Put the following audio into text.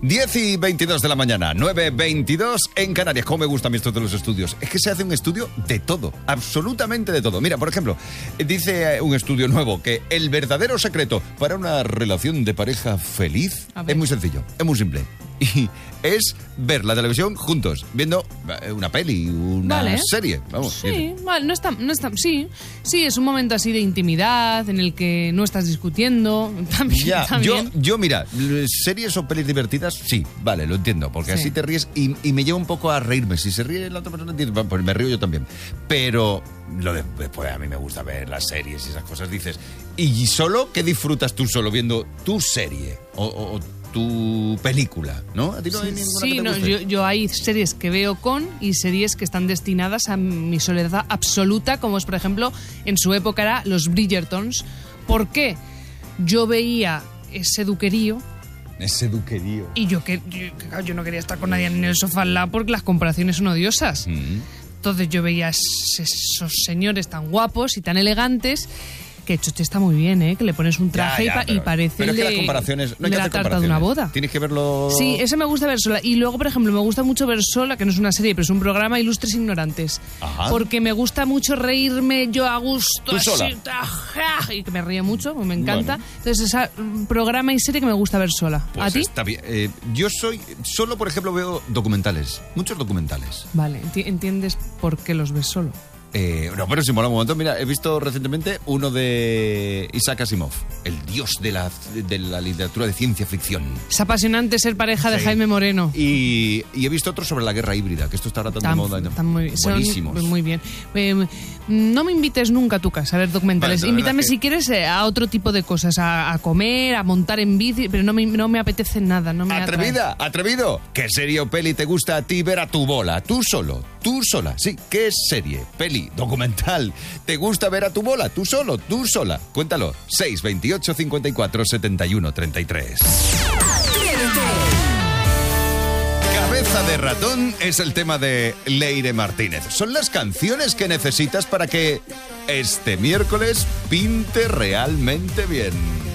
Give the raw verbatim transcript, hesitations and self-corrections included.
diez y veintidós de la mañana, nueve veintidós en Canarias. ¿Cómo me gusta a mí esto de los estudios? Es que se hace un estudio de todo, absolutamente de todo. Mira, por ejemplo, dice un estudio nuevo que el verdadero secreto para una relación de pareja feliz es muy sencillo, es muy simple. Y es ver la televisión juntos, viendo una peli, una vale. serie. Vamos, sí, vale, no está, no está, sí, sí, es un momento así de intimidad en el que no estás discutiendo. También, ya, también. Yo, yo, mira, series o pelis divertidas, sí, vale, lo entiendo, porque sí. así te ríes y, y me lleva un poco a reírme. Si se ríe la otra persona, pues me río yo también. Pero lo de, pues a mí me gusta ver las series y esas cosas, dices. ¿Y solo qué disfrutas tú solo viendo tu serie? O, o tu película, ¿no? ¿A ti no hay ninguna sí, que te no, guste? yo, yo hay series que veo con y series que están destinadas a mi soledad absoluta, como es, por ejemplo, en su época era Los Bridgertons. ¿Por qué? Yo veía ese duquerío. Ese duquerío. Y yo, que, yo, yo no quería estar con nadie en el sofá al lado porque las comparaciones son odiosas. Mm. Entonces yo veía esos señores tan guapos y tan elegantes. Que Choche está muy bien, ¿eh? Que le pones un traje ya, ya, y, pa- pero, y parece pero es que de, las comparaciones, no hay de que la hacer tarta de una boda. Tienes que verlo. Sí, eso me gusta ver sola. Y luego, por ejemplo, me gusta mucho ver sola, que no es una serie, pero es un programa, Ilustres Ignorantes. Ajá. Porque me gusta mucho reírme yo a gusto. ¿Tú sola? Así, y que me ríe mucho, me encanta. Bueno. Entonces, ese programa y serie que me gusta ver sola. Pues ¿A ti? Está bien. Eh, yo soy, solo por ejemplo veo documentales, muchos documentales. Vale, enti- ¿entiendes por qué los ves solo? Eh, no, pero si mola un montón. Mira, he visto recientemente uno de Isaac Asimov, el dios de la, de la literatura de ciencia ficción. Es apasionante ser pareja sí. de Jaime Moreno. Y, y he visto otro sobre la guerra híbrida, que esto está ahora tan de moda. Están muy, buenísimos. Son muy bien. Eh, no me invites nunca a tu casa a ver documentales. Vale, invítame si que... quieres a otro tipo de cosas, a, a comer, a montar en bici, pero no me, no me apetece nada. No me Atrevida, atrae. atrevido. ¿Qué serie o peli te gusta a ti ver a tu bola? Tú solo, tú sola. Sí, ¿qué serie, peli, documental te gusta ver a tu bola? Tú solo, tú sola. Cuéntalo. seis veintiocho cincuenta y cuatro setenta y uno treinta y tres. Cabeza de ratón es el tema de Leire Martínez. Son las canciones que necesitas para que este miércoles pinte realmente bien.